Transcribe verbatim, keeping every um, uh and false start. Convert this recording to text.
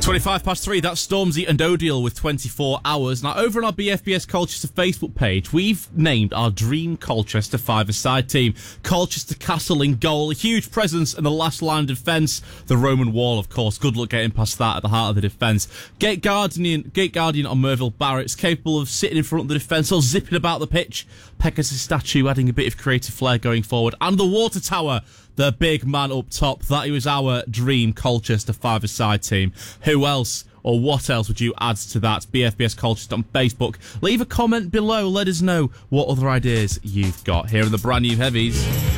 twenty-five past three, that's Stormzy and Odiel with twenty-four hours. Now, over on our B F B S Colchester Facebook page, we've named our dream Colchester five-a-side team. Colchester Castle in goal, a huge presence in the last line of defence. The Roman Wall, of course. Good luck getting past that at the heart of the defence. Gate Guardian, Gate Guardian on Merville Barrett's capable of sitting in front of the defence or zipping about the pitch. Pegasus statue adding a bit of creative flair going forward. And the Water Tower, the big man up top. That was our dream Colchester five-a-side team. Who else or what else would you add to that? B F B S Colchester on Facebook. Leave a comment below. Let us know what other ideas you've got here in the brand new Heavies.